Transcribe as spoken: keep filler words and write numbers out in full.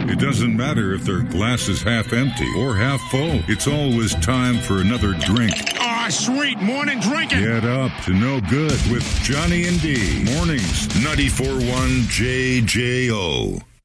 It doesn't matter if their glass is half empty or half full. It's always time for another drink. Ah, sweet morning drinking. Get up to no good with Johnny and D. Mornings, ninety-four point one J J O.